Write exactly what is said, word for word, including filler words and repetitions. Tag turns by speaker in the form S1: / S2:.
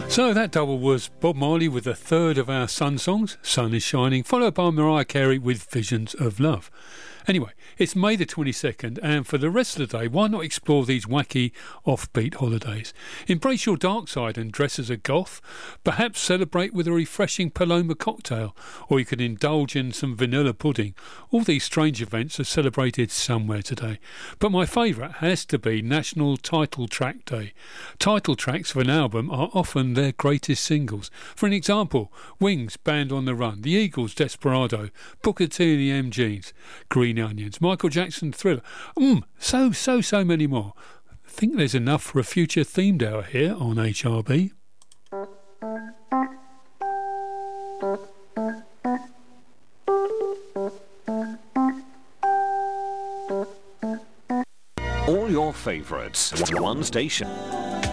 S1: So that double was Bob Marley with a third of our Sun songs, Sun is Shining, followed by Mariah Carey with Visions of Love. Anyway, it's May the twenty-second, and for the rest of the day, why not explore these wacky offbeat holidays? Embrace your dark side and dress as a goth. Perhaps celebrate with a refreshing Paloma cocktail, or you can indulge in some vanilla pudding. All these strange events are celebrated somewhere today. But my favourite has to be National Title Track Day. Title tracks of an album are often their greatest singles. For an example, Wings, Band on the Run, The Eagles, Desperado, Booker T and the M Gs, Green Onions, Michael Jackson, Thriller, mm, so, so, so many more. I think there's enough for a future themed hour here on H R B.
S2: All your favourites, one station.